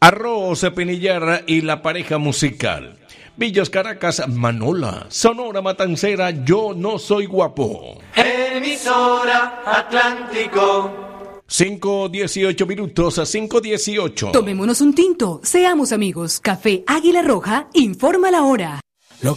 Arroz, Cepinillar y la pareja musical. Villas Caracas, Manola. Sonora Matancera, Yo No Soy Guapo. Emisora Atlántico. 5:18 minutos a 5:18. Tomémonos un tinto, seamos amigos. Café Águila Roja informa la hora.